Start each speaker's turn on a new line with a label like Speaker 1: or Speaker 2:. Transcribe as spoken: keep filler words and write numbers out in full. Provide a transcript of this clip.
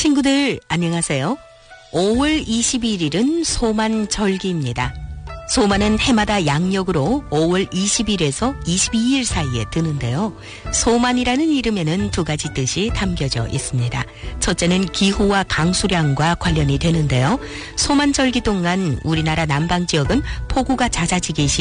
Speaker 1: 친구들 안녕하세요. 오월 이십일일은 소만절기입니다. 소만은 해마다 양력으로 오월 이십일에서 이십이일 사이에 드는데요. 소만이라는 이름에는 두 가지 뜻이 담겨져 있습니다. 첫째는 기후와 강수량과 관련이 되는데요. 소만절기 동안 우리나라 남방 지역은 폭우가 잦아지기